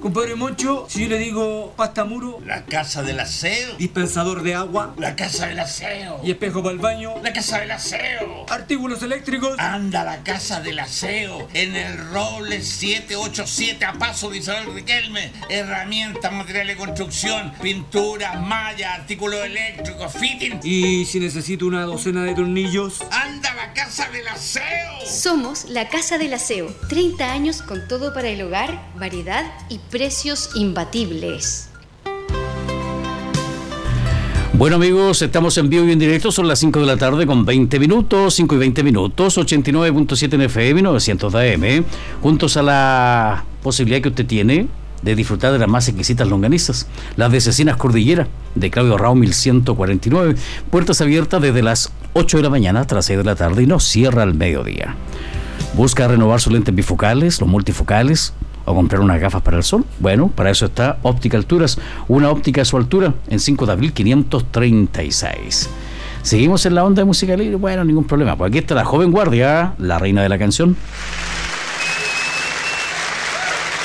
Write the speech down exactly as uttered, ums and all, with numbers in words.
Compadre Moncho, si yo le digo pasta muro, La casa del aseo. dispensador de agua La casa del aseo. y espejo para el baño, La casa del aseo. artículos eléctricos. Anda a la casa del aseo en el Roble siete ocho siete a paso de Isabel Riquelme. Herramientas, material de construcción, pintura, malla, artículos eléctricos, fitting. Y si necesito una docena de tornillos. Anda a la casa del aseo. Somos la Casa del Aseo. treinta años con todo para el hogar, variedad y precios imbatibles. Bueno amigos, estamos en vivo y en directo, son las cinco de la tarde con veinte minutos, cinco y veinte minutos, ochenta y nueve punto siete en F M, novecientos de A M, juntos a la posibilidad que usted tiene de disfrutar de las más exquisitas longanizas, las de Cecinas Cordillera, de Claudio Rao mil ciento cuarenta y nueve, puertas abiertas desde las ocho de la mañana hasta las seis de la tarde y no cierra al mediodía. ¿Busca renovar sus lentes bifocales, los multifocales, o comprar unas gafas para el sol? Bueno, para eso está Óptica Alturas, una óptica a su altura, en cinco de abril quinientos treinta y seis. ¿Seguimos en la onda de música libre? Bueno, ningún problema, pues aquí está la joven guardia, la reina de la canción.